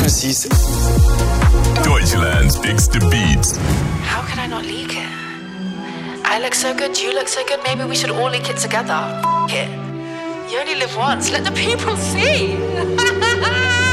6. Deutschland's biggste Beats. How could I not leak it? I look so good, you look so good, maybe we should all leak it together. F it. You only live once, let the people see.